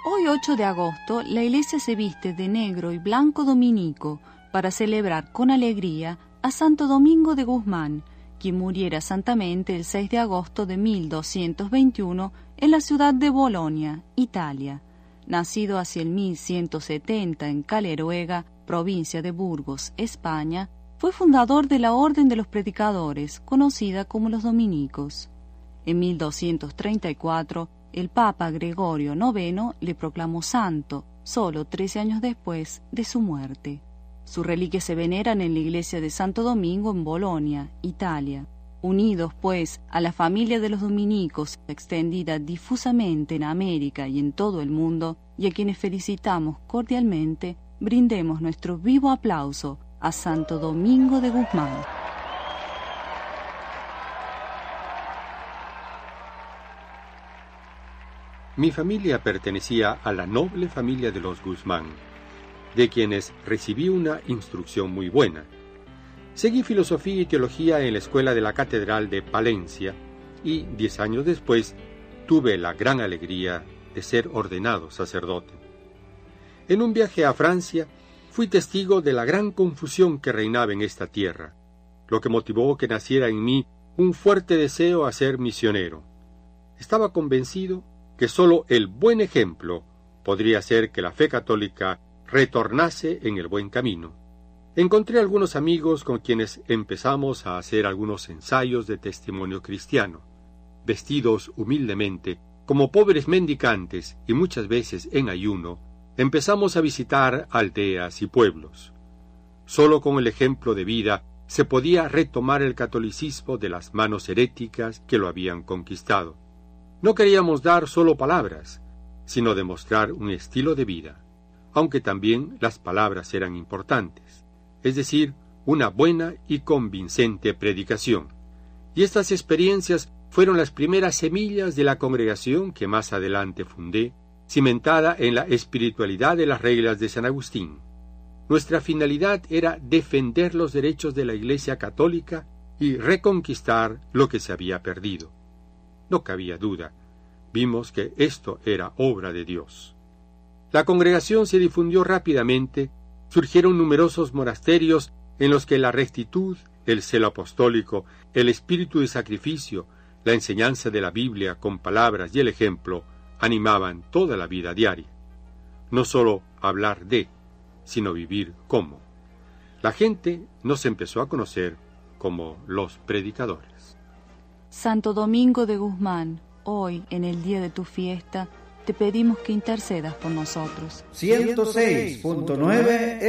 Hoy 8 de agosto, la iglesia se viste de negro y blanco dominico para celebrar con alegría a Santo Domingo de Guzmán, quien muriera santamente el 6 de agosto de 1221 en la ciudad de Bolonia, Italia. Nacido hacia el 1170 en Caleruega, provincia de Burgos, España, fue fundador de la Orden de los Predicadores, conocida como los dominicos. En 1234, el Papa Gregorio IX le proclamó santo, solo 13 años después de su muerte. Sus reliquias se veneran en la iglesia de Santo Domingo en Bolonia, Italia. Unidos, pues, a la familia de los dominicos, extendida difusamente en América y en todo el mundo, y a quienes felicitamos cordialmente, brindemos nuestro vivo aplauso a Santo Domingo de Guzmán. Mi familia pertenecía a la noble familia de los Guzmán, de quienes recibí una instrucción muy buena. Seguí filosofía y teología en la escuela de la Catedral de Palencia y 10 años después tuve la gran alegría de ser ordenado sacerdote. En un viaje a Francia fui testigo de la gran confusión que reinaba en esta tierra, lo que motivó que naciera en mí un fuerte deseo a ser misionero. Estaba convencido que sólo el buen ejemplo podría hacer que la fe católica retornase en el buen camino. Encontré algunos amigos con quienes empezamos a hacer algunos ensayos de testimonio cristiano. Vestidos humildemente, como pobres mendicantes y muchas veces en ayuno, empezamos a visitar aldeas y pueblos. Solo con el ejemplo de vida se podía retomar el catolicismo de las manos heréticas que lo habían conquistado. No queríamos dar solo palabras, sino demostrar un estilo de vida, aunque también las palabras eran importantes, es decir, una buena y convincente predicación. Y estas experiencias fueron las primeras semillas de la congregación que más adelante fundé, cimentada en la espiritualidad de las reglas de San Agustín. Nuestra finalidad era defender los derechos de la Iglesia católica y reconquistar lo que se había perdido. No cabía duda, vimos que esto era obra de Dios. La congregación se difundió rápidamente, surgieron numerosos monasterios en los que la rectitud, el celo apostólico, el espíritu de sacrificio, la enseñanza de la Biblia con palabras y el ejemplo animaban toda la vida diaria. No solo hablar de, sino vivir como. La gente nos empezó a conocer como los predicadores. Santo Domingo de Guzmán, hoy, en el día de tu fiesta, te pedimos que intercedas por nosotros. 106.9